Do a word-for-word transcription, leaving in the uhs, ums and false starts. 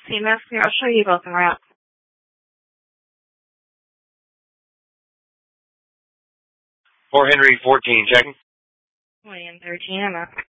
See, Nestle, I'll show you both in route. Fort Henry fourteen, checking. twenty and thirteen, I'm up.